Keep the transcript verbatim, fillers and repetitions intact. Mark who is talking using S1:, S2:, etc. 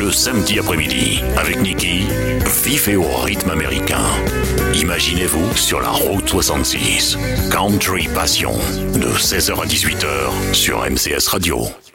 S1: Le samedi après-midi, avec Niki, vivez au rythme américain. Imaginez-vous sur la route soixante-six. Country Passion, de seize heures à dix-huit heures sur M C S Radio.